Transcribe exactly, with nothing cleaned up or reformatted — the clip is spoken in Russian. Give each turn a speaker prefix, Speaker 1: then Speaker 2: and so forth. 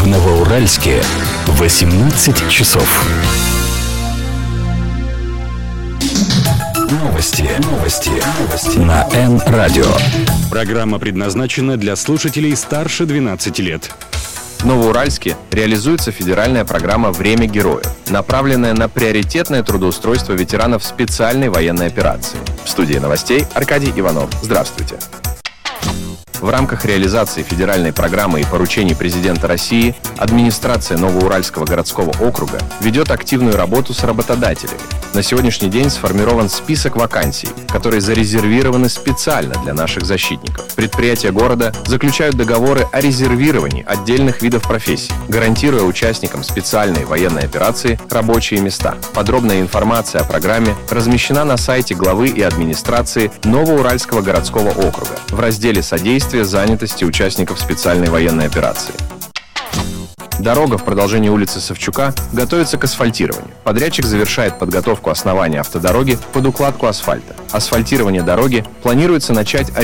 Speaker 1: В Новоуральске восемнадцать часов. Новости, новости, новости на Эн-радио.
Speaker 2: Программа предназначена для слушателей старше двенадцати лет.
Speaker 3: В Новоуральске реализуется федеральная программа «Время героев», направленная на приоритетное трудоустройство ветеранов специальной военной операции. В студии новостей Аркадий Иванов. Здравствуйте. В рамках реализации федеральной программы и поручений президента России администрация Новоуральского городского округа ведет активную работу с работодателями. На сегодняшний день сформирован список вакансий, которые зарезервированы специально для наших защитников. Предприятия города заключают договоры о резервировании отдельных видов профессий, гарантируя участникам специальной военной операции рабочие места. Подробная информация о программе размещена на сайте главы и администрации Новоуральского городского округа в разделе «Содействие занятости участников специальной военной операции». Дорога в продолжении улицы Савчука готовится к асфальтированию. Подрядчик завершает подготовку основания автодороги под укладку асфальта. Асфальтирование дороги планируется начать